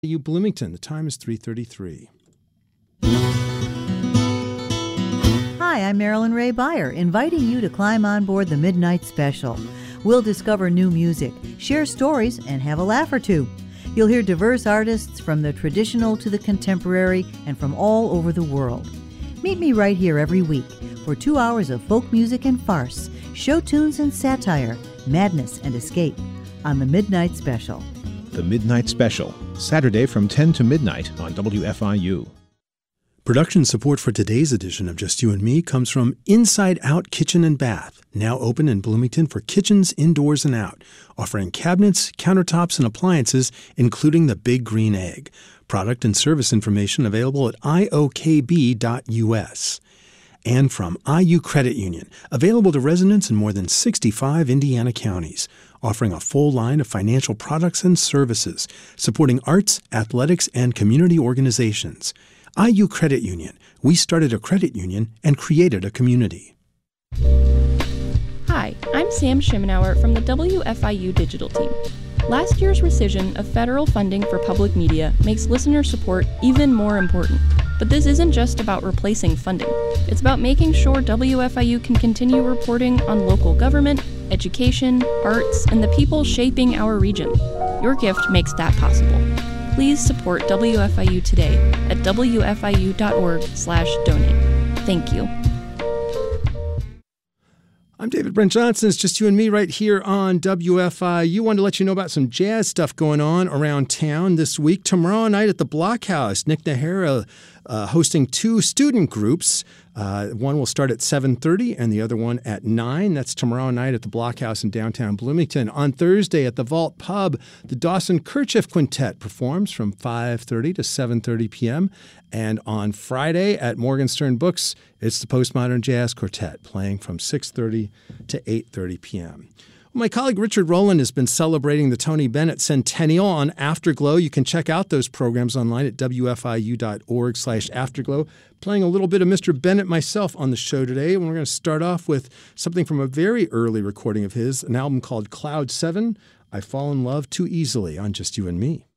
WFIU Bloomington. The time is 3:33. Hi, I'm Marilyn Ray Beyer, inviting you to climb on board the Midnight Special. We'll discover new music, share stories, and have a laugh or two. You'll hear diverse artists from the traditional to the contemporary and from all over the world. Meet me right here every week for 2 hours of folk music and farce, show tunes and satire, madness and escape on the Midnight Special. The Midnight Special, Saturday from 10 to midnight on WFIU. Production support for today's edition of Just You and Me comes from Inside Out Kitchen and Bath, now open in Bloomington for kitchens indoors and out, offering cabinets, countertops, and appliances, including the Big Green Egg. Product and service information available at iokb.us. And from IU Credit Union, available to residents in more than 65 Indiana counties, offering a full line of financial products and services, supporting arts, athletics, and community organizations. IU Credit Union. We started a credit union and created a community. Hi, I'm Sam Shimenauer from the WFIU Digital Team. Last year's rescission of federal funding for public media makes listener support even more important. But this isn't just about replacing funding. It's about making sure WFIU can continue reporting on local government, education, arts, and the people shaping our region. Your gift makes that possible. Please support WFIU today at wfiu.org/donate. Thank you. I'm David Brent Johnson. It's Just You and Me right here on WFIU. Wanted to let you know about some jazz stuff going on around town this week. Tomorrow night at the Blockhouse, Nick Nahara hosting two student groups. One will start at 7:30 and the other one at 9. That's tomorrow night at the Blockhouse in downtown Bloomington. On Thursday at the Vault Pub, the Dawson Kirchhoff Quintet performs from 5:30 to 7:30 p.m. And on Friday at Morgenstern Books, it's the Postmodern Jazz Quartet playing from 6:30 to 8:30 p.m. My colleague Richard Rowland has been celebrating the Tony Bennett Centennial on Afterglow. You can check out those programs online at wfiu.org/afterglow. Playing a little bit of Mr. Bennett myself on the show today. And we're going to start off with something from a very early recording of his, an album called Cloud 7, I Fall in Love Too Easily on Just You and Me.